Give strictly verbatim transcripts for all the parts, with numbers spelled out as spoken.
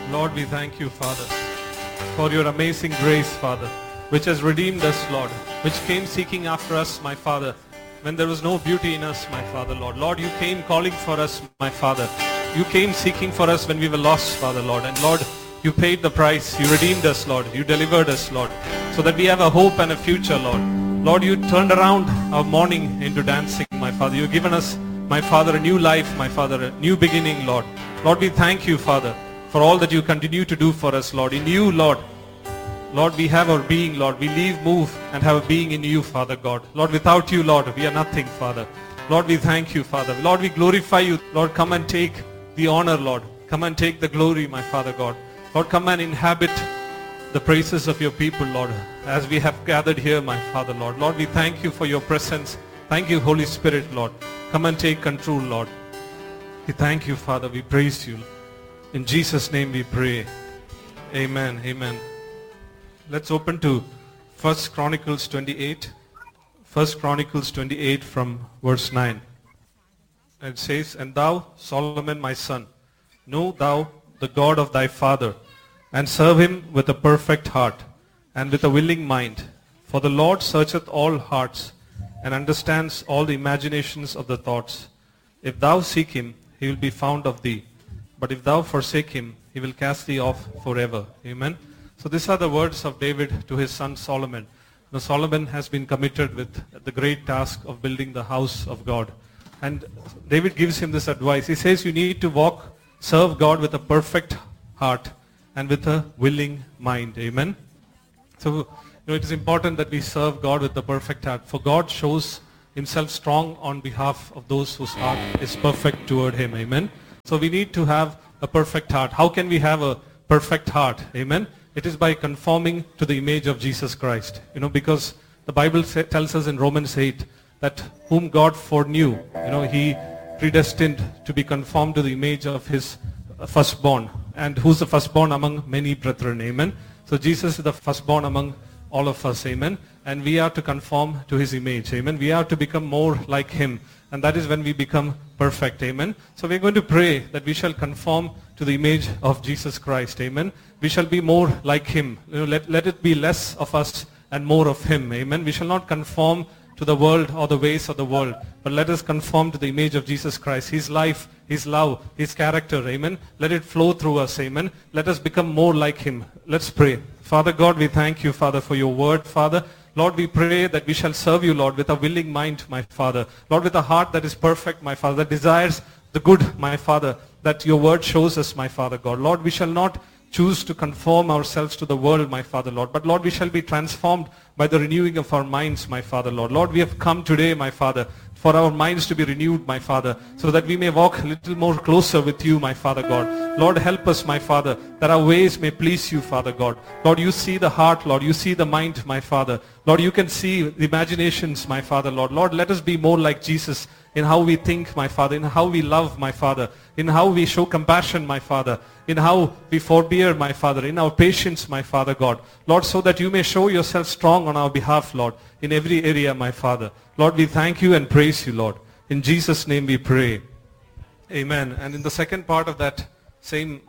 Lord, we thank you, Father, for your amazing grace, Father, which has redeemed us, Lord, which came seeking after us, my Father, when there was no beauty in us, my Father, Lord. Lord, you came calling for us, my Father. You came seeking for us when we were lost, Father, Lord. And Lord, you paid the price. You redeemed us, Lord. You delivered us, Lord, so that we have a hope and a future, Lord. Lord, you turned around our mourning into dancing, my Father. You've given us, my Father, a new life, my Father, a new beginning, Lord. Lord, we thank you, Father, for all that you continue to do for us, Lord. In you, Lord, Lord, we have our being, Lord. We live, move, and have a being in you, Father God. Lord, without you, Lord, we are nothing, Father. Lord, we thank you, Father. Lord, we glorify you. Lord, come and take the honor, Lord. Come and take the glory, my Father God. Lord, come and inhabit the praises of your people, Lord, as we have gathered here, my Father, Lord. Lord, we thank you for your presence. Thank you, Holy Spirit, Lord. Come and take control, Lord. We thank you, Father. We praise you. In Jesus' name we pray. Amen. Amen. Let's open to First Chronicles twenty-eight. First Chronicles twenty-eight from verse nine. It says, And thou, Solomon, my son, know thou the God of thy father, and serve him with a perfect heart, and with a willing mind. For the Lord searcheth all hearts, and understands all the imaginations of the thoughts. If thou seek him, he will be found of thee. But if thou forsake him, he will cast thee off forever. Amen. So these are the words of David to his son Solomon. Now Solomon has been committed with the great task of building the house of God. And David gives him this advice. He says you need to walk, serve God with a perfect heart and with a willing mind. Amen. So you know, it is important that we serve God with the perfect heart. For God shows himself strong on behalf of those whose heart is perfect toward him. Amen. So we need to have a perfect heart. How can we have a perfect heart? Amen. It is by conforming to the image of Jesus Christ. You know, because the Bible say, tells us in Romans eight that whom God foreknew, you know, he predestined to be conformed to the image of his firstborn. And who's the firstborn among many brethren? Amen. So Jesus is the firstborn among all of us. Amen. And we are to conform to his image. Amen. We are to become more like him. And that is when we become perfect. Amen. So we're going to pray that we shall conform to the image of Jesus Christ. Amen. We shall be more like him. You know, let, let it be less of us and more of him. Amen. We shall not conform to the world or the ways of the world, but let us conform to the image of Jesus Christ. His life, his love, his character. Amen. Let it flow through us. Amen. Let us become more like him. Let's pray. Father God, we thank you, Father, for your word, Father. Lord, we pray that we shall serve you, Lord, with a willing mind, my Father. Lord, with a heart that is perfect, my Father, that desires the good, my Father, that your word shows us, my Father God. Lord, we shall not choose to conform ourselves to the world, my Father, Lord. But Lord, we shall be transformed by the renewing of our minds, my Father, Lord. Lord, we have come today, my Father, for our minds to be renewed, my Father, so that we may walk a little more closer with you, my Father God. Lord, help us, my Father, that our ways may please you, Father God. Lord, you see the heart, Lord. You see the mind, my Father. Lord, you can see the imaginations, my Father, Lord. Lord, let us be more like Jesus in how we think, my Father, in how we love, my Father, in how we show compassion, my Father, in how we forbear, my Father, in our patience, my Father God. Lord, so that you may show yourself strong on our behalf, Lord, in every area, my Father. Lord, we thank you and praise you, Lord. In Jesus' name we pray. Amen. And in the second part of that same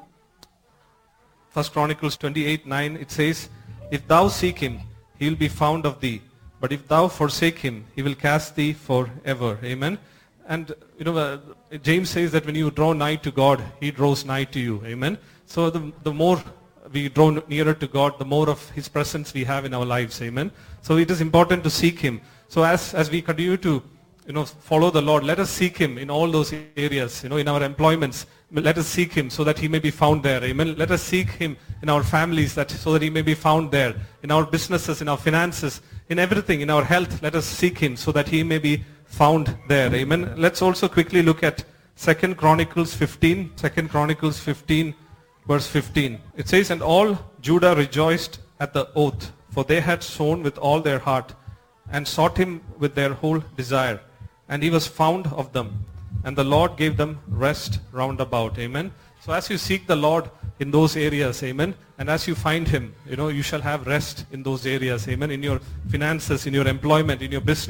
First Chronicles twenty-eight nine, it says, If thou seek him, he will be found of thee. But if thou forsake him, he will cast thee forever. Amen. And, you know, uh, James says that when you draw nigh to God, he draws nigh to you. Amen. So the, the more we draw nearer to God, the more of his presence we have in our lives. Amen. So it is important to seek him. So as, as we continue to, you know, follow the Lord, let us seek him in all those areas, you know, in our employments. Let us seek him so that he may be found there. Amen. Let us seek him in our families that so that he may be found there. In our businesses, in our finances, in everything, in our health, let us seek him so that he may be found there. Amen. Let's also quickly look at Second Chronicles fifteen. Second Chronicles fifteen, verse fifteen. It says, And all Judah rejoiced at the oath, for they had sown with all their heart, and sought him with their whole desire. And he was found of them. And the Lord gave them rest round about. Amen. So as you seek the Lord in those areas, amen, and as you find him, you know, you shall have rest in those areas, amen, in your finances, in your employment, in your business,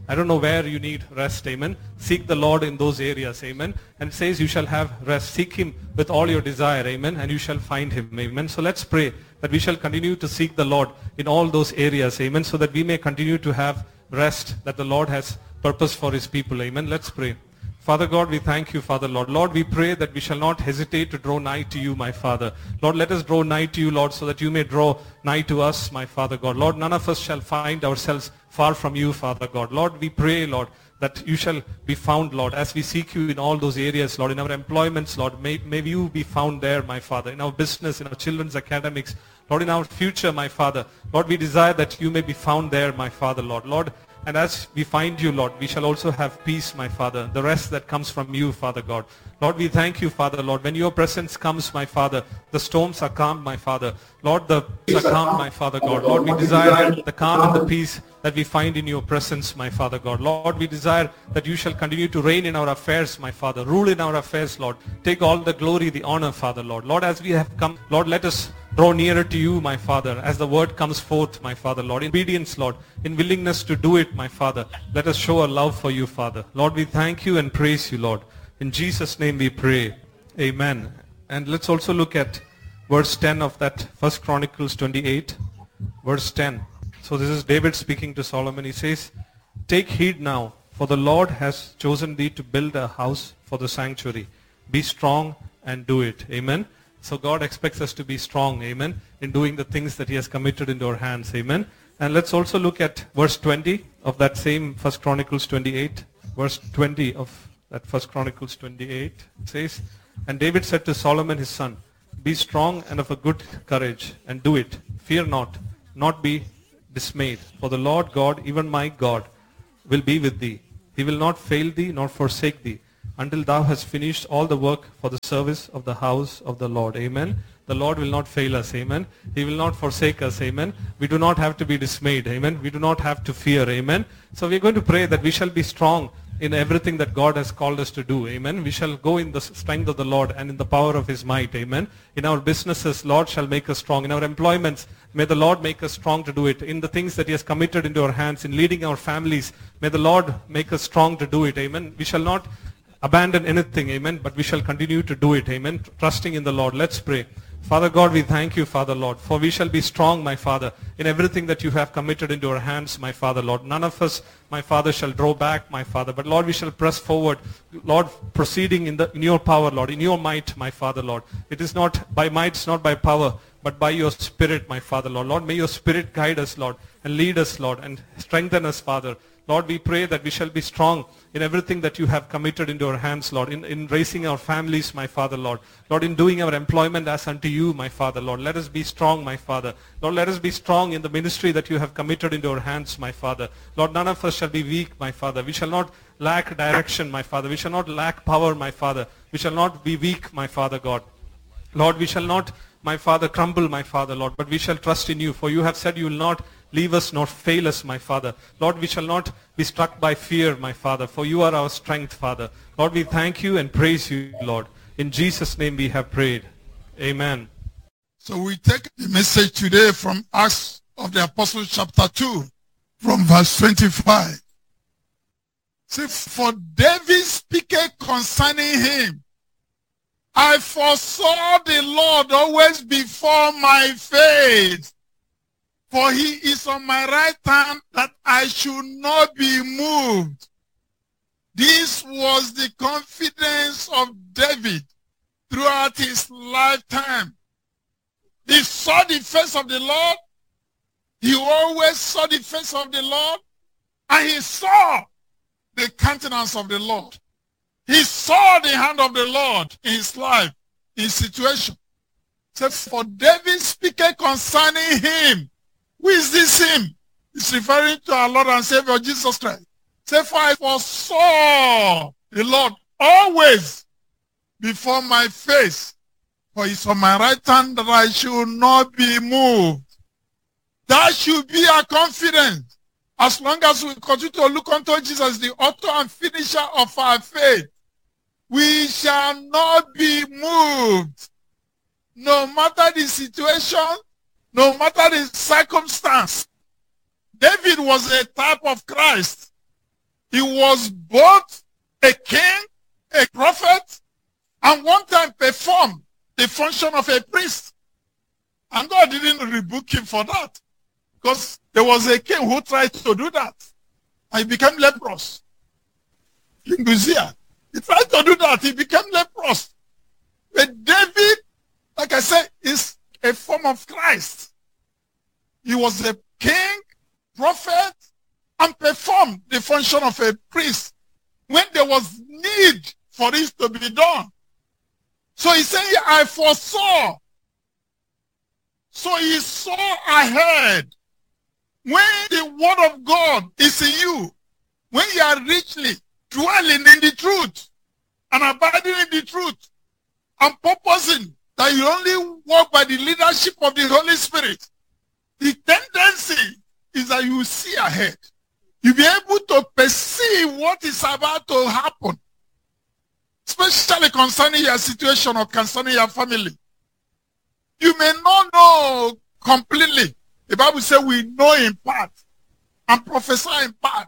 I don't know where you need rest, amen. Seek the Lord in those areas, amen. And it says you shall have rest. Seek him with all your desire, amen, and you shall find him, amen. So let's pray that we shall continue to seek the Lord in all those areas, amen, so that we may continue to have rest that the Lord has purpose for his people, amen. Let's pray. Father God, we thank you, Father Lord. Lord, we pray that we shall not hesitate to draw nigh to you, my Father. Lord, let us draw nigh to you, Lord, so that you may draw nigh to us, my Father God. Lord, none of us shall find ourselves far from you, Father God. Lord, we pray, Lord, that you shall be found, Lord, as we seek you in all those areas, Lord, in our employments, Lord. May, may you be found there, my Father, in our business, in our children's academics, Lord, in our future, my Father. Lord, we desire that you may be found there, my Father, Lord. Lord, and as we find you, Lord, we shall also have peace, my Father, the rest that comes from you, Father God. Lord, we thank you, Father, Lord. When your presence comes, my Father, the storms are calm, my Father. Lord, the peace are calm, my Father God. Lord, we desire the calm and the peace that we find in your presence, my Father God. Lord, we desire that you shall continue to reign in our affairs, my Father. Rule in our affairs, Lord. Take all the glory, the honor, Father, Lord. Lord, as we have come, Lord, let us draw nearer to you, my Father, as the word comes forth, my Father, Lord. In obedience, Lord, in willingness to do it, my Father, let us show a love for you, Father. Lord, we thank you and praise you, Lord. In Jesus' name we pray. Amen. And let's also look at verse ten of that First Chronicles twenty-eight, verse ten. So this is David speaking to Solomon. He says, take heed now, for the Lord has chosen thee to build a house for the sanctuary. Be strong and do it. Amen. So God expects us to be strong, amen, in doing the things that he has committed into our hands, amen. And let's also look at verse twenty of that same First Chronicles twenty-eight. Verse twenty of that First Chronicles twenty-eight. It says, and David said to Solomon his son, be strong and of a good courage, and do it. Fear not, not be dismayed. For the Lord God, even my God, will be with thee. He will not fail thee nor forsake thee, until thou hast finished all the work for the service of the house of the Lord. Amen. The Lord will not fail us. Amen. He will not forsake us. Amen. We do not have to be dismayed. Amen. We do not have to fear. Amen. So we are going to pray that we shall be strong in everything that God has called us to do. Amen. We shall go in the strength of the Lord and in the power of his might. Amen. In our businesses, Lord shall make us strong. In our employments, may the Lord make us strong to do it. In the things that he has committed into our hands, in leading our families, may the Lord make us strong to do it. Amen. We shall not abandon anything, amen, but we shall continue to do it, amen, trusting in the Lord. Let's pray. Father God, we thank you, Father Lord, for we shall be strong, my Father, in everything that you have committed into our hands, my Father Lord. None of us, my Father, shall draw back, my Father, but Lord, we shall press forward, Lord, proceeding in the in your power, Lord, in your might, my Father Lord. It is not by might, it's not by power, but by your Spirit, my Father Lord. Lord, may your Spirit guide us, Lord, and lead us, Lord, and strengthen us, Father. Lord, we pray that we shall be strong in everything that you have committed into our hands, Lord, in, in raising our families, my Father, Lord. Lord, in doing our employment as unto you, my Father, Lord. Let us be strong, my Father. Lord, let us be strong in the ministry that you have committed into our hands, my Father. Lord, none of us shall be weak, my Father. We shall not lack direction, my Father. We shall not lack power, my Father. We shall not be weak, my Father God. Lord, we shall not, my Father, crumble, my Father, Lord, but we shall trust in you, for you have said you will not leave us nor fail us, my Father. Lord, we shall not be struck by fear, my Father, for you are our strength, Father. Lord, we thank you and praise you, Lord. In Jesus' name we have prayed. Amen. So we take the message today from Acts of the Apostles chapter two, from verse twenty-five. See, for David speaketh concerning him, I foresaw the Lord always before my face. For he is on my right hand, that I should not be moved. This was the confidence of David throughout his lifetime. He saw the face of the Lord. He always saw the face of the Lord. And he saw the countenance of the Lord. He saw the hand of the Lord in his life, in his situation. So for David speaking concerning him, who is this him? He's referring to our Lord and Savior Jesus Christ. Say, for I foresaw the Lord always before my face, for he's on my right hand, that I should not be moved. That should be our confidence. As long as we continue to look unto Jesus, the author and finisher of our faith, we shall not be moved. No matter the situation, no matter the circumstance. David was a type of Christ. He was both a king, a prophet, and one time performed the function of a priest. And God didn't rebuke him for that, because there was a king who tried to do that, and he became leprous. King Uzziah, he tried to do that, he became leprous. But David, like I said, is a form of Christ. He was a king, prophet, and performed the function of a priest when there was need for it to be done. So he said, I foresaw. So he saw ahead. When the word of God is in you, when you are richly dwelling in the truth and abiding in the truth and purposing that you only walk by the leadership of the Holy Spirit, the tendency is that you see ahead. You'll be able to perceive what is about to happen, especially concerning your situation or concerning your family. You may not know completely. The Bible says we know in part and prophesy in part.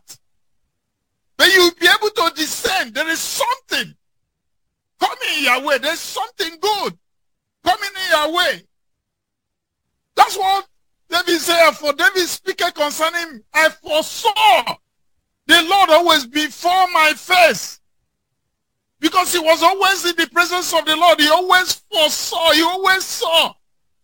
But you'll be able to discern there is something coming your way. There's something good coming in your way. That's what David said. For David speaking concerning, I foresaw the Lord always before my face. Because he was always in the presence of the Lord. He always foresaw. He always saw.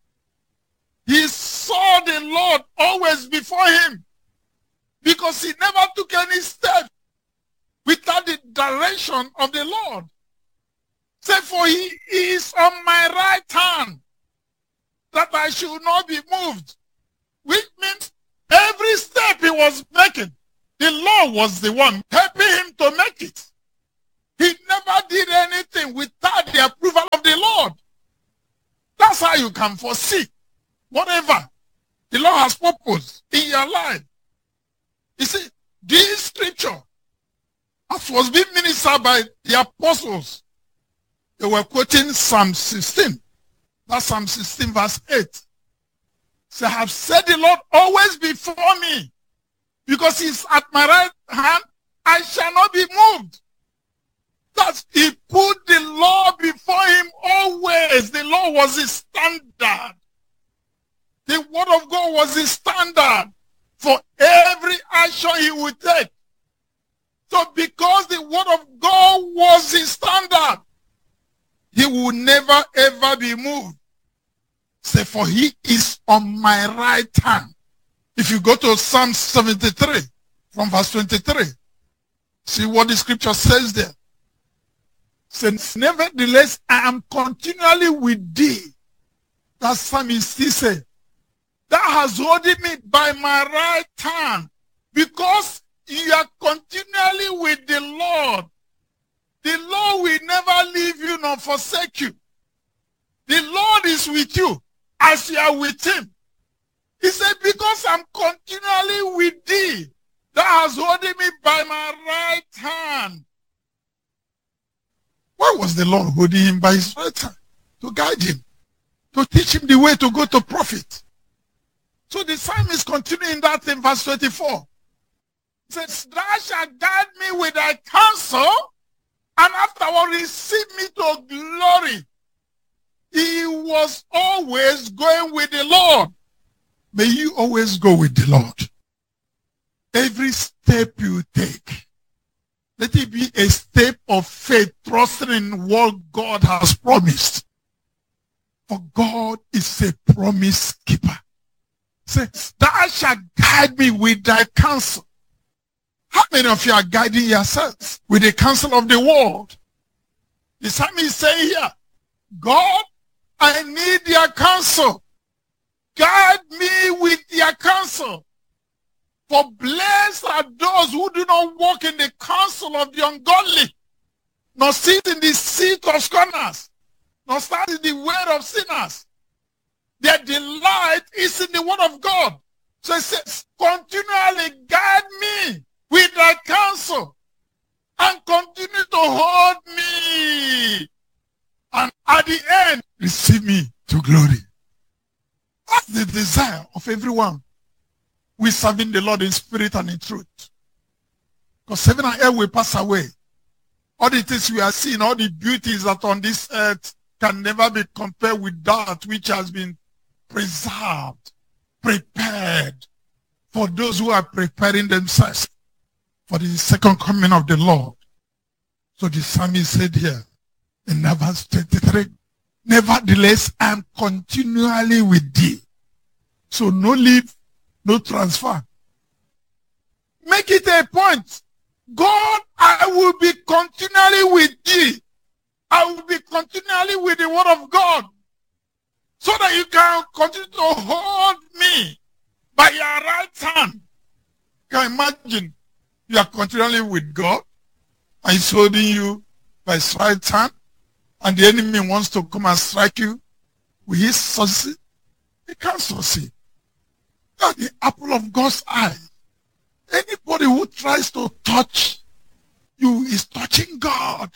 He saw the Lord always before him. Because he never took any step without the direction of the Lord. Say, for he is on my right hand, that I should not be moved. Which means every step he was making, the Lord was the one helping him to make it. He never did anything without the approval of the Lord. That's how you can foresee whatever the Lord has purposed in your life. You see, this scripture, as was being ministered by the apostles, they were quoting Psalm sixteen. That's Psalm sixteen verse eight. So I have said the Lord always before me, because he's at my right hand, I shall not be moved. That he put the law before him always. The law was his standard. The word of God was his standard for every action he would take. So because the word of God was his standard, he will never ever be moved. Say, for he is on my right hand. If you go to Psalm seventy-three, from verse twenty-three, see what the scripture says there. Says, nevertheless, I am continually with thee. That psalmist, he said, thou hast holding me by my right hand, because you are continually with the Lord. The Lord will never leave you nor forsake you. The Lord is with you as you are with him. He said, because I'm continually with thee, thou hast holding me by my right hand. Why was the Lord holding him by his right hand? To guide him, to teach him the way to go to profit. So the psalmist continuing that in verse twenty-four. It says, thou shalt guide me with thy counsel, and afterward receive me to glory. He was always going with the Lord. May you always go with the Lord. Every step you take, let it be a step of faith, trusting in what God has promised. For God is a promise keeper. Says, thou shalt guide me with thy counsel. How many of you are guiding yourselves with the counsel of the world? The psalmist is saying here, God, I need your counsel. Guide me with your counsel. For blessed are those who do not walk in the counsel of the ungodly, nor sit in the seat of scorners, nor stand in the way of sinners. Their delight is in the word of God. So it says, continually guide me with thy counsel, and continue to hold me. And at the end, receive me to glory. That's the desire of everyone. We're serving the Lord in spirit and in truth. Because heaven and earth will pass away. All the things we are seeing, all the beauties that on this earth can never be compared with that which has been preserved, prepared for those who are preparing themselves for the second coming of the Lord. So the psalmist said here in verse twenty-three, nevertheless, I am continually with thee. So no leave, no transfer. Make it a point. God, I will be continually with thee. I will be continually with the word of God. So that you can continue to hold me by your right hand. Can you imagine? You are continually with God. And he's holding you by his right hand. And the enemy wants to come and strike you. Will he succeed? He can't succeed. You are the apple of God's eye. Anybody who tries to touch you is touching God.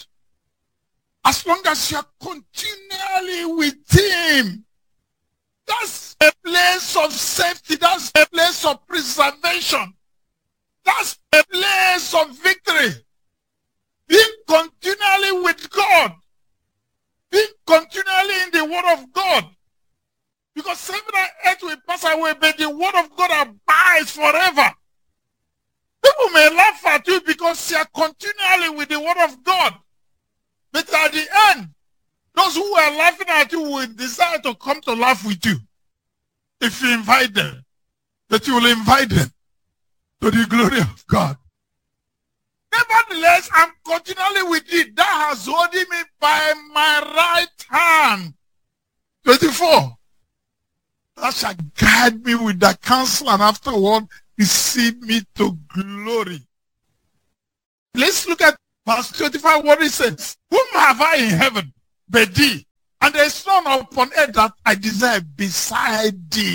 As long as you are continually with him, that's a place of safety. That's a place of preservation. That's a place of victory. Being continually with God. Being continually in the word of God. Because heaven and earth will pass away, but the word of God abides forever. People may laugh at you because you are continually with the word of God. But at the end, those who are laughing at you will desire to come to laugh with you. If you invite them, that you will invite them to the glory of God. Nevertheless, I'm continually with thee. Thou hast holding me by my right hand. twenty-four. Thou shalt guide me with thy counsel, and afterward receive me to glory. Let's look at verse twenty-five, what it says. Whom have I in heaven but thee? And there is none upon earth that I desire beside thee.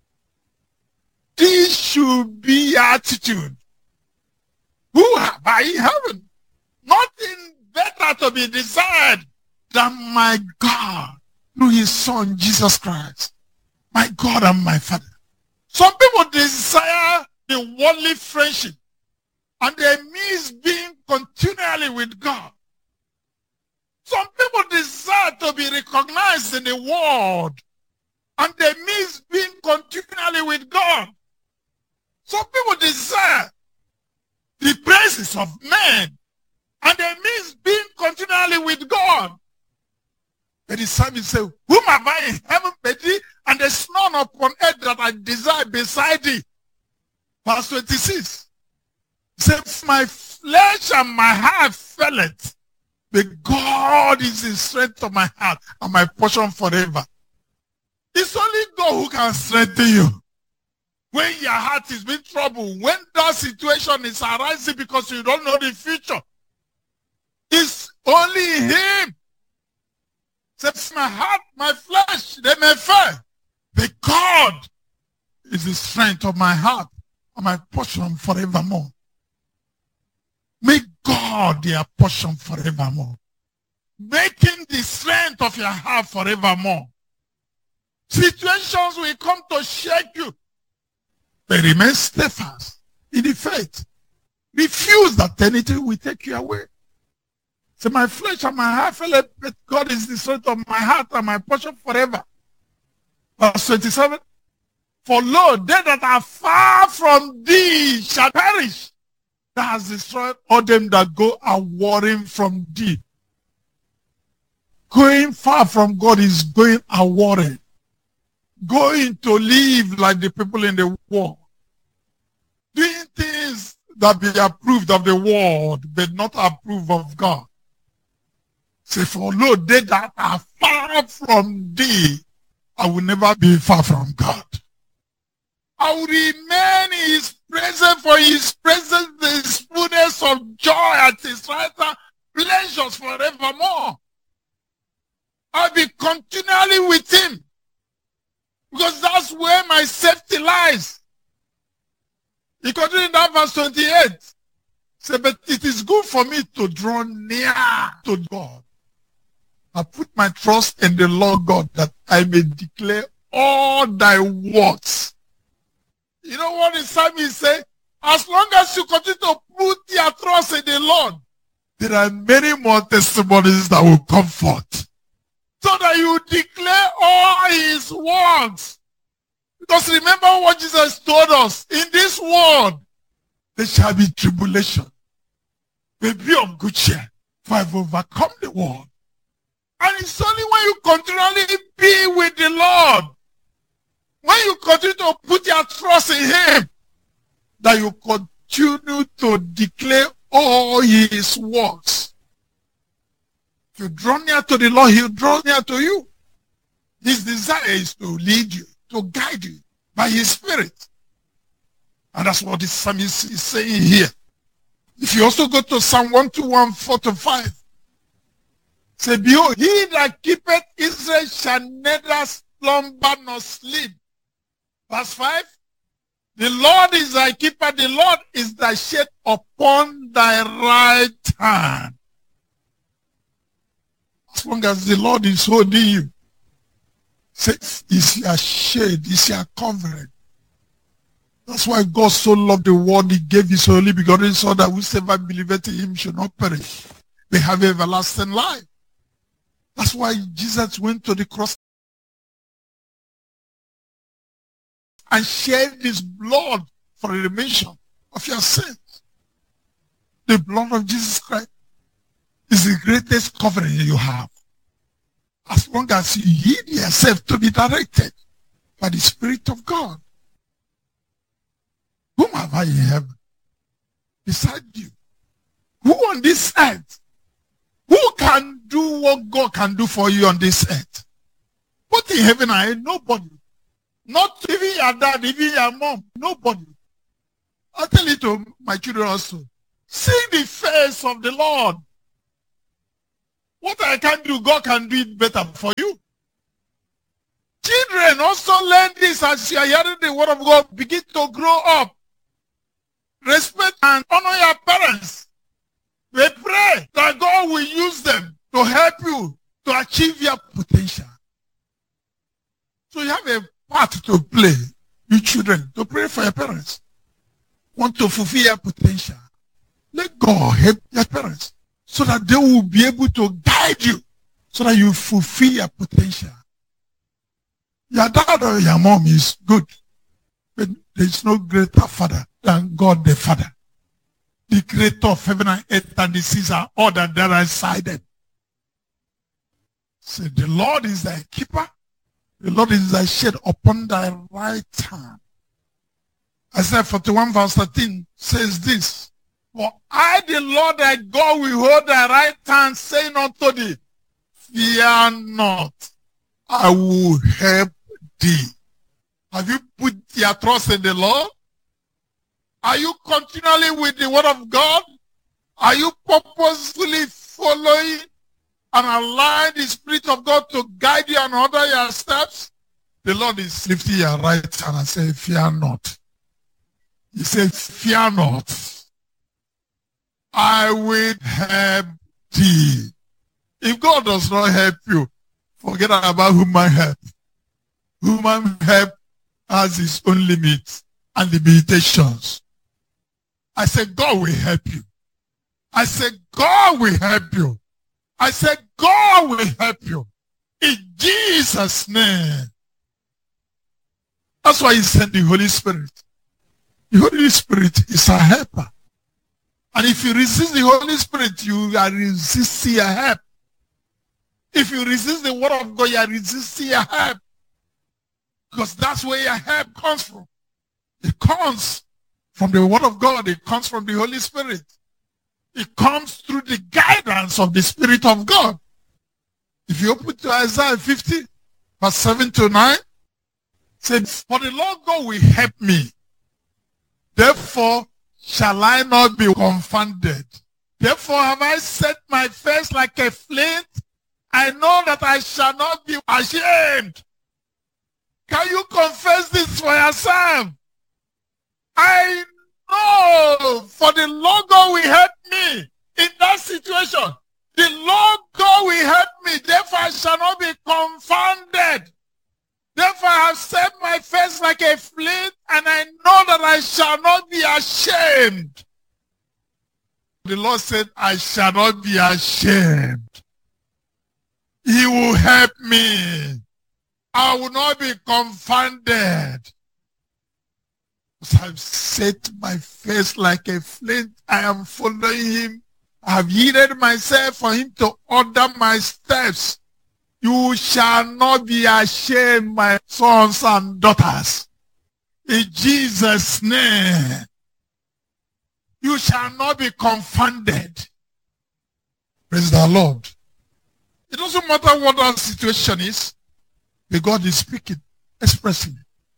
This should be your attitude. Who have I in heaven? Nothing better to be desired than my God through his Son, Jesus Christ. My God and my Father. Some people desire the worldly friendship, and they miss being continually with God. Some people desire to be recognized in the world, and they miss being continually with God. Some people desire the praises of men, and they miss being continually with God. But the psalmist says, whom have I in heaven but thee? And there's none upon earth that I desire beside thee. Verse twenty-six. He says, my flesh and my heart faileth, but God is the strength of my heart and my portion forever. It's only God who can strengthen you. When your heart is in trouble, when that situation is arising because you don't know the future, it's only him. Says my heart, my flesh, they may fail, but God is the strength of my heart and my portion forevermore. Make God their portion forevermore. Make him the strength of your heart forevermore. Situations will come to shake you, but remain steadfast in the faith. Refuse that anything will take you away. So my flesh and my heart fail, but God is the strength of my heart and my portion forever. Verse twenty-seven. For lo, they that are far from thee shall perish. Thou hast destroyed all them that go a warring from thee. Going far from God is going a warring. Going to live like the people in the world. Doing things that be approved of the world, but not approved of God. Say, for lo, they that are far from thee, I will never be far from God. I will remain in his presence, for his presence is fullness of joy, at his right hand pleasures forevermore. I'll be continually with him, because that's where my safety lies. He continued in that verse twenty-eight. Say, but it is good for me to draw near to God. I put my trust in the Lord God, that I may declare all thy works. You know what the psalmist say? As long as you continue to put your trust in the Lord, there are many more testimonies that will come forth. So that you declare all his words. Because remember what Jesus told us. In this world, there shall be tribulation. But be of good cheer, for I've overcome the world. And it's only when you continually be with the Lord, when you continue to put your trust in him, that you continue to declare all his works. If you draw near to the Lord, he'll draw near to you. His desire is to lead you, to guide you by his Spirit. And that's what the psalmist is saying here. If you also go to Psalm one twenty-one, four to five, say, behold, he that keepeth Israel shall neither slumber nor sleep. Verse five, the Lord is thy keeper, the Lord is thy shade upon thy right hand. As long as the Lord is holding you, say, is your shade, is your covering. That's why God so loved the world, he gave his only begotten Son, that whosoever believeth in him should not perish, they have everlasting life. That's why Jesus went to the cross and shed his blood for the remission of your sins. The blood of Jesus Christ is the greatest covering you have. As long as you yield yourself to be directed by the Spirit of God. Whom have I in heaven beside you? Who on this earth? Who can do what God can do for you on this earth? Both in heaven and earth, nobody. Not even your dad, even your mom, nobody. I tell it to my children also. See the face of the Lord. What I can do, God can do it better for you. Children also learn this as you are hearing the word of God. Begin to grow up. Respect and honor your parents. We pray that God will use them to help you to achieve your potential. So you have a part to play, you children, to pray for your parents. Want to fulfill your potential. Let God help your parents so that they will be able to guide you so that you fulfill your potential. Your dad or your mom is good, but there is no greater father than God the Father. The creator of heaven and earth and the seas are all that there are inside them. Say, the Lord is thy keeper. The Lord is thy shade upon thy right hand. Isaiah forty-one verse thirteen says this. For I, the Lord thy God, will hold thy right hand, saying unto thee, fear not, I will help thee. Have you put your trust in the Lord? Are you continually with the word of God? Are you purposefully following and allowing the Spirit of God to guide you and order your steps? The Lord is lifting your right hand and saying, fear not. He said, fear not. I will help thee. If God does not help you, forget about human help. Human help has its own limits and limitations. I said, God will help you. I said, God will help you. I said, God will help you. In Jesus' name. That's why he sent the Holy Spirit. The Holy Spirit is a helper. And if you resist the Holy Spirit, you are resisting your help. If you resist the word of God, you are resisting your help. Because that's where your help comes from. It comes from the word of God. It comes from the Holy Spirit. It comes through the guidance of the Spirit of God. If you open to Isaiah fifty, verse seven to nine, it says, for the Lord God will help me. Therefore shall I not be confounded. Therefore have I set my face like a flint. I know that I shall not be ashamed. Can you confess this for yourself? I know, for the Lord God will help me in that situation. The Lord God will help me, therefore I shall not be confounded. Therefore I have set my face like a flint. and I know that I shall not be ashamed. The Lord said, I shall not be ashamed. He will help me. I will not be confounded. As I've set my face like a flint, I am following him. I have yielded myself for him to order my steps. You shall not be ashamed, my sons and daughters. In Jesus' name, you shall not be confounded. Praise the Lord. It doesn't matter what our situation is, but God is speaking, expressing.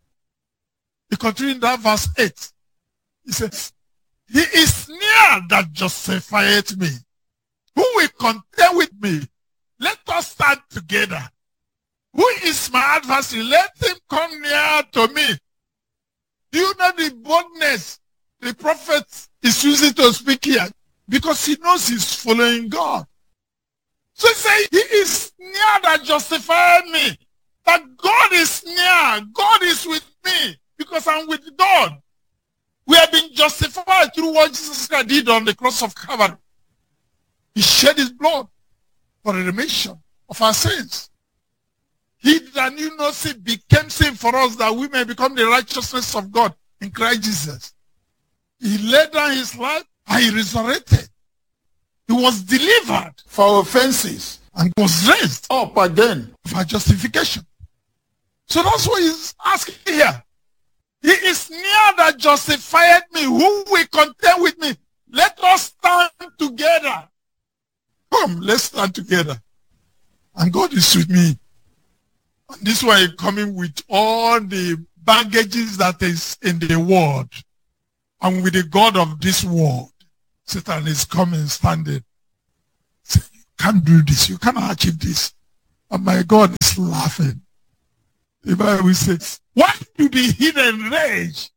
He continues in that verse eight. He says, he is near that justifieth me. Who will contend with me? Let us stand together. Who is my adversary? Let him come near to me. Do you know the boldness the prophet is using to speak here? Because he knows he's following God. So he says, he is near that justified me. That God is near. God is with me because I'm with God. We have been justified through what Jesus Christ did on the cross of Calvary. He shed his blood for the remission of our sins. He that knew no sin became sin for us that we may become the righteousness of God in Christ Jesus. He laid down his life and he resurrected. He was delivered for our offenses and was raised up again for justification. So that's what he's asking here. He is near that justified me. Who will contend with me? Let us stand together. Come, let's stand together. And God is with me. And this is why I'm coming with all the baggages that is in the world. And with the God of this world. Satan is coming, standing. Say, you can't do this. You cannot achieve this. And my God is laughing. The Bible says, why do the heathen rage?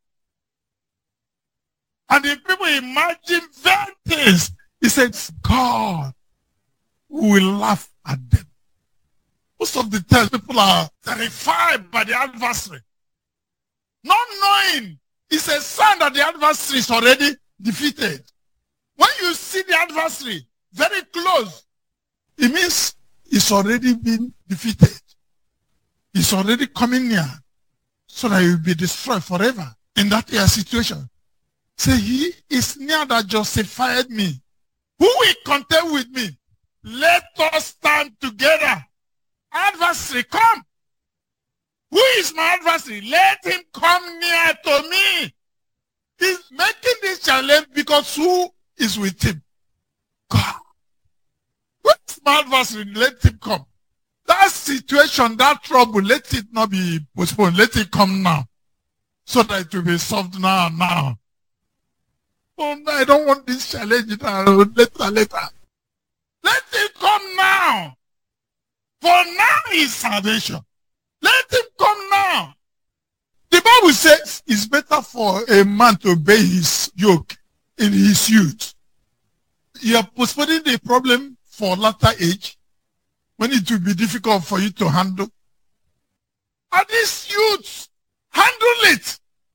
And the people imagine vain things. He says, God will laugh at them. Most of the time, people are terrified by the adversary. Not knowing it's a sign that the adversary is already defeated. When you see the adversary very close, it means it's already been defeated. It's already coming near so that he will be destroyed forever in that year situation. Say, he is near that justified me. Who will contend with me? Let us stand together. Adversary, come. Who is my adversary? Let him come near to me. He's making this challenge because who is with him? God. Who is my adversary? Let him come. That situation, that trouble, let it not be postponed. Let it come now. So that it will be solved now and now. Oh no, I don't want this challenge now. Later, later. Let it come now. For now is salvation. Let him come now. The Bible says it's better for a man to obey his yoke in his youth. You are postponing the problem for latter age when it will be difficult for you to handle. And these youths, handle it.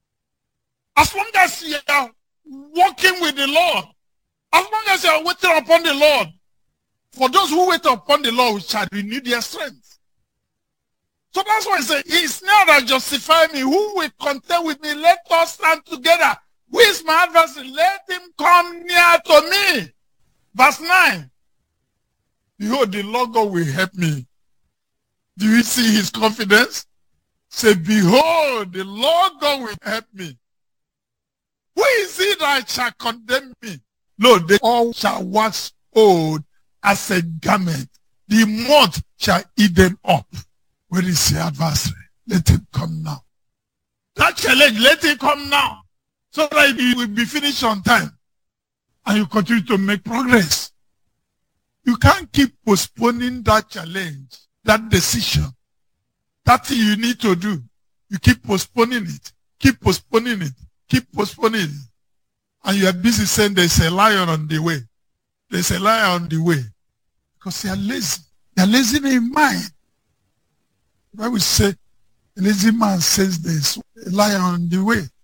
As long as you are walking with the Lord, as long as you are waiting upon the Lord, for those who wait upon the Lord shall renew their strength. So that's why I say, he is now that justify me. Who will contend with me? Let us stand together. Who is my adversary? Let him come near to me. Verse nine. Behold, the Lord God will help me. Do you see his confidence? Say, behold, the Lord God will help me. Who is he that shall condemn me? Lo, they all shall wax old as a garment. The moth shall eat them up. Where is the adversary? Let him come now. That challenge, let him come now. So that it will be finished on time. And you continue to make progress. You can't keep postponing that challenge, that decision, that thing you need to do. You keep postponing it, keep postponing it, keep postponing it. And you are busy saying there's a lion on the way. There's a lion on the way. Because they are lazy. They are lazy in mind. The Bible says, a lazy man says there's a lion on the way.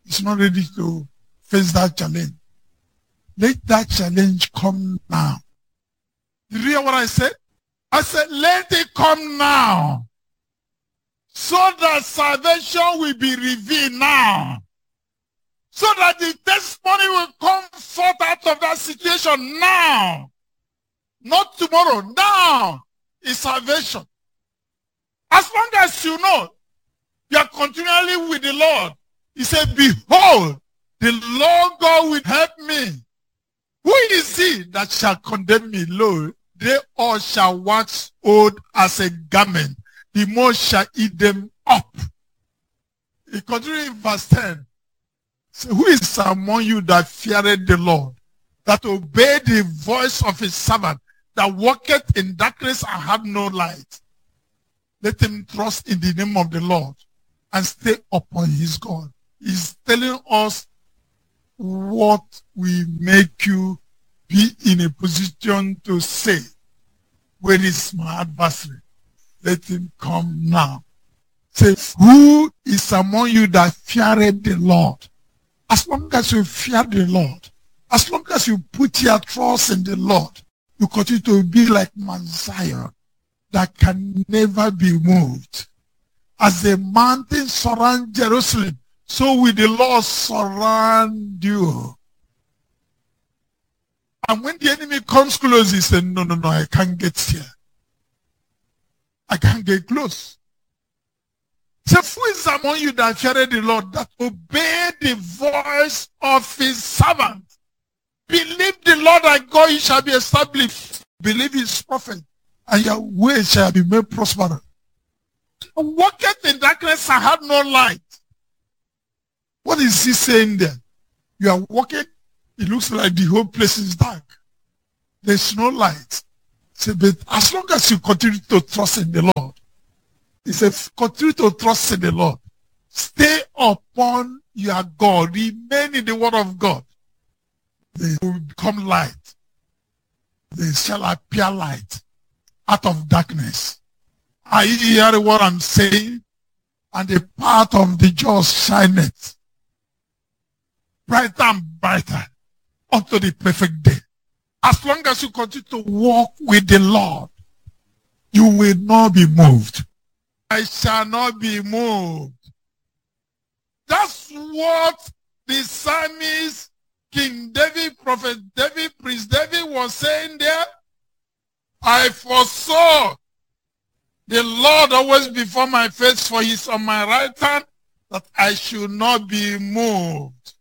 is not ready to face that challenge. Let that challenge come now. Did you hear what I said? I said, let it come now. So that salvation will be revealed now. So that the testimony will come forth out of that situation now. Not tomorrow. Now is salvation. As long as you know you are continually with the Lord, he said, behold, the Lord God will help me. Who is he that shall condemn me? Lo, they all shall wax old as a garment. The moth shall eat them up. He continues in verse ten. So who is among you that feareth the Lord, that obey the voice of his servant, that walketh in darkness and have no light? Let him trust in the name of the Lord and stay upon his God. He's telling us what will make you be in a position to say, where is my adversary? Let him come now. Say, who is among you that feareth the Lord? As long as you fear the Lord, as long as you put your trust in the Lord, you continue to be like Mount Zion that can never be moved. As the mountains surround Jerusalem, so will the Lord surround you. And when the enemy comes close, he says, no, no, no, I can't get here. I can't get close. So who is among you that feareth the Lord, that obey the voice of his servant? Believe the Lord thy God, he shall be established. Believe his prophet, and your way shall be made prosperous. Walketh in darkness and have no light. What is he saying there? You are walking, it looks like the whole place is dark. There's no light. So, but as long as you continue to trust in the Lord, he says, continue to trust in the Lord. Stay upon your God. Remain in the word of God. They will become light. They shall appear light out of darkness. Are you hearing what I'm saying? And the path of the just shineth brighter and brighter unto the perfect day. As long as you continue to walk with the Lord, you will not be moved. I shall not be moved. That's what the psalmist, King David, Prophet David, Priest David was saying there. I foresaw the Lord always before my face, for he is on my right hand, that I should not be moved.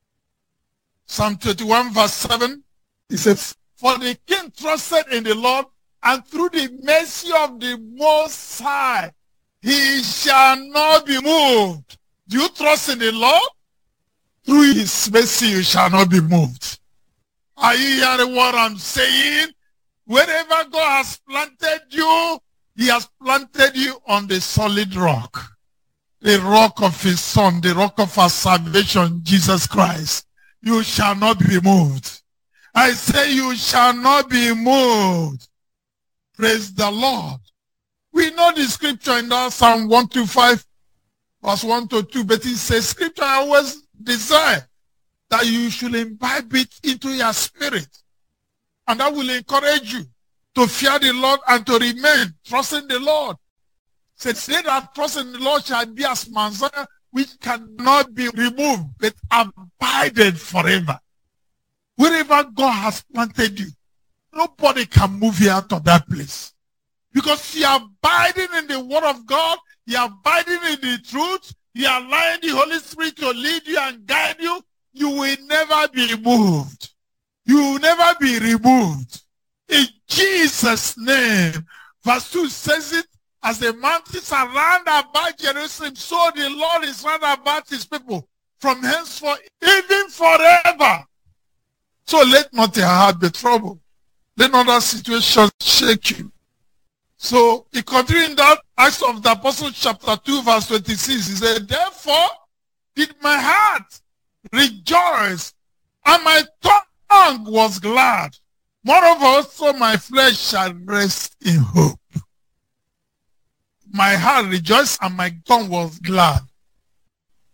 Psalm twenty-one verse seven, he says, for the king trusted in the Lord, and through the mercy of the Most High, he shall not be moved. Do you trust in the Lord? Through his mercy, you shall not be moved. Are you hearing what I'm saying? Wherever God has planted you, he has planted you on the solid rock. The rock of his son, the rock of our salvation, Jesus Christ. You shall not be moved. I say you shall not be moved. Praise the Lord. We know the scripture in that Psalm one twenty-five, verse one to two, but it says, scripture I always desire that you should imbibe it into your spirit. And that will encourage you to fear the Lord and to remain trusting the Lord. Says, they that trust in the Lord shall be as Mount Zion, which cannot be removed, but abided forever. Wherever God has planted you, nobody can move you out of that place. Because you are abiding in the word of God, you are abiding in the truth, you are allowing the Holy Spirit to lead you and guide you, you will never be moved. You will never be removed. In Jesus' name. Verse two says it, as the mountains are round about Jerusalem, so the Lord is round about his people, from henceforth, even forever. So let not your heart be troubled. Let not that situation shake you. So he continued in that Acts of the Apostles chapter two verse twenty-six. He said, therefore did my heart rejoice, and my tongue was glad. Moreover also my flesh shall rest in hope. My heart rejoiced and my tongue was glad.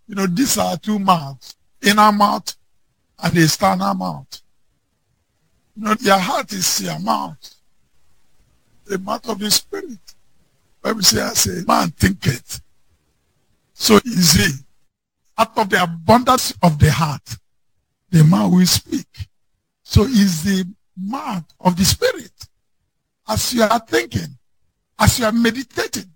You know, these are two mouths, inner mouth and the external mouth. You know, your heart is your mouth, the mouth of the Spirit. Bible says, a man thinketh, so is he. Out of the abundance of the heart, the mouth will speak. So is the mouth of the Spirit. As you are thinking, as you are meditating.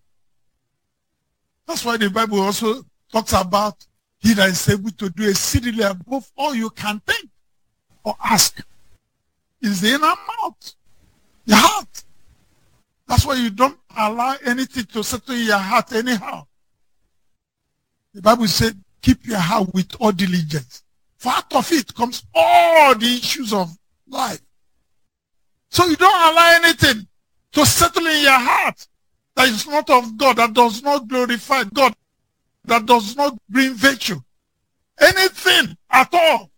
That's why the Bible also talks about he that is able to do exceedingly above all you can think or ask. Is the inner mouth, the heart. That's why you don't allow anything to settle in your heart anyhow. The Bible said, keep your heart with all diligence. For out of it comes all the issues of life. So you don't allow anything to settle in your heart that is not of God, that does not glorify God, that does not bring virtue. Anything at all.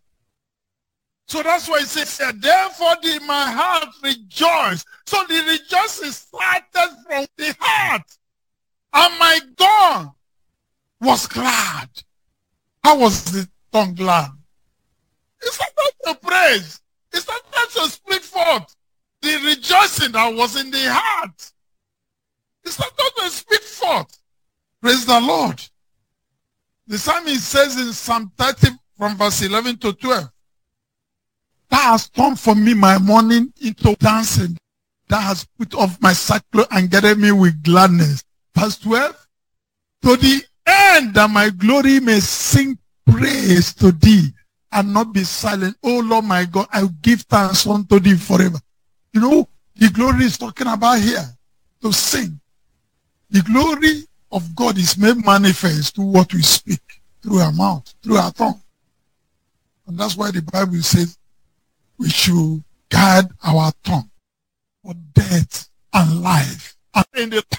So that's why it says, therefore did my heart rejoice. So the rejoicing started from the heart. And my God was glad. How was the tongue glad? It started to praise. It started to speak forth the rejoicing that was in the heart. It started to speak forth. Praise the Lord. The psalmist says in Psalm thirty from verse eleven to twelve, Thou hast turned for me my mourning into dancing. Thou hast put off my sackcloth and gathered me with gladness. Verse twelve, to the end that my glory may sing praise to thee and not be silent. Oh Lord my God, I will give thanks unto thee forever. You know, the glory is talking about here, to sing. The glory of God is made manifest through what we speak, through our mouth, through our tongue. And that's why the Bible says we should guard our tongue for death and life. And in the